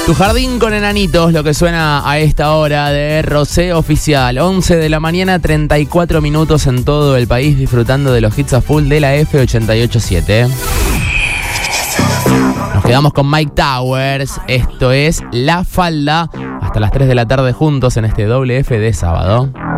Tu jardín con enanitos, lo que suena a esta hora de Rosé Oficial. 11 de la mañana, 34 minutos en todo el país, disfrutando de los hits a full de la F887. Nos quedamos con Mike Towers. Esto es La Falda. Hasta las 3 de la tarde juntos en este doble F de sábado.